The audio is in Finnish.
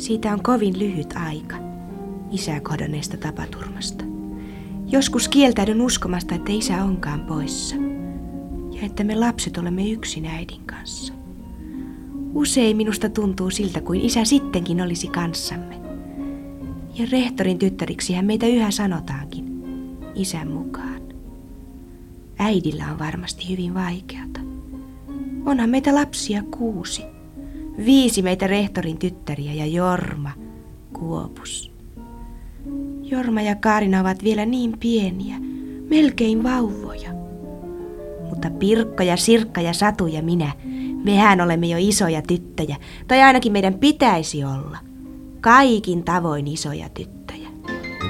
Siitä on kovin lyhyt aika isää kohdanneesta tapaturmasta. Joskus kieltäydyn uskomasta, että isä onkaan poissa ja että me lapset olemme yksin äidin kanssa. Usein minusta tuntuu siltä, kuin isä sittenkin olisi kanssamme. Ja rehtorin tyttäriksihän meitä yhä sanotaankin, isän mukaan. Äidillä on varmasti hyvin vaikeata. Onhan meitä lapsia 6. 5 meitä rehtorin tyttäriä ja Jorma Kuopus. Jorma ja Kaarina ovat vielä niin pieniä, melkein vauvoja. Mutta Pirkko ja Sirkka ja Satu ja minä, mehän olemme jo isoja tyttöjä, tai ainakin meidän pitäisi olla. Kaikin tavoin isoja tyttöjä.